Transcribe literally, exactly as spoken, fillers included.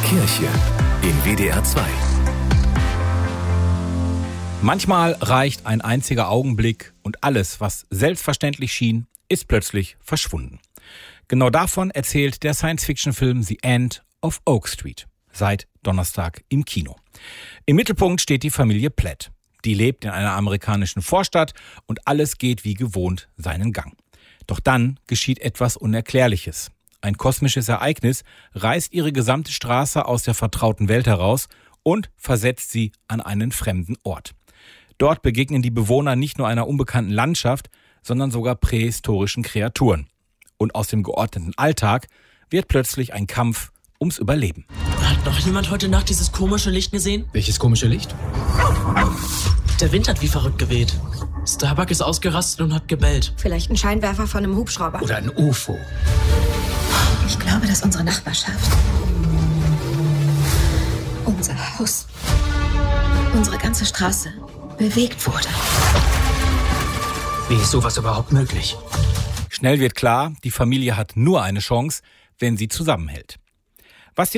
Kirche in W D R zwei. Manchmal reicht ein einziger Augenblick und alles, was selbstverständlich schien, ist plötzlich verschwunden. Genau davon erzählt der Science-Fiction-Film The End of Oak Street. Seit Donnerstag im Kino. Im Mittelpunkt steht die Familie Platt. Die lebt in einer amerikanischen Vorstadt und alles geht wie gewohnt seinen Gang. Doch dann geschieht etwas Unerklärliches. Ein kosmisches Ereignis reißt ihre gesamte Straße aus der vertrauten Welt heraus und versetzt sie an einen fremden Ort. Dort begegnen die Bewohner nicht nur einer unbekannten Landschaft, sondern sogar prähistorischen Kreaturen. Und aus dem geordneten Alltag wird plötzlich ein Kampf ums Überleben. Hat noch jemand heute Nacht dieses komische Licht gesehen? Welches komische Licht? Der Wind hat wie verrückt geweht. Starbuck ist ausgerastet und hat gebellt. Vielleicht ein Scheinwerfer von einem Hubschrauber. Oder ein U F O. Ich glaube, dass unsere Nachbarschaft, unser Haus, unsere ganze Straße bewegt wurde. Wie ist sowas überhaupt möglich? Schnell wird klar, die Familie hat nur eine Chance, wenn sie zusammenhält.